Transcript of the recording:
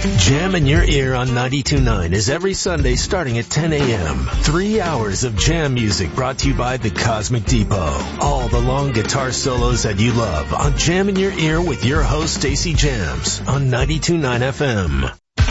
Jam in Your Ear on 92.9 is every Sunday starting at 10 a.m. 3 hours of jam music brought to you by the Cosmic Depot. All the long guitar solos that you love on Jam in Your Ear with your host, Stacey Jams on 92.9 FM.